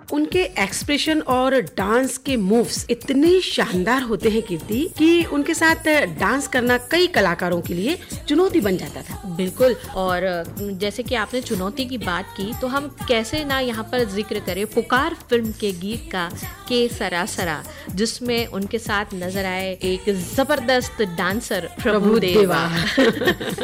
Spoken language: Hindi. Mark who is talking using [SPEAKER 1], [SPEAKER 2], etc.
[SPEAKER 1] उनके एक्सप्रेशन और डांस के मूव्स इतने शानदार होते हैं कीर्ति कि उनके साथ डांस करना कई कलाकारों के लिए चुनौती बन जाता था।
[SPEAKER 2] बिल्कुल। और जैसे कि आपने चुनौती की बात की तो हम कैसे ना यहाँ पर जिक्र करें पुकार फिल्म के गीत का के सरासरा, जिसमें उनके साथ नजर आए एक जबरदस्त डांसर प्रभु देवा।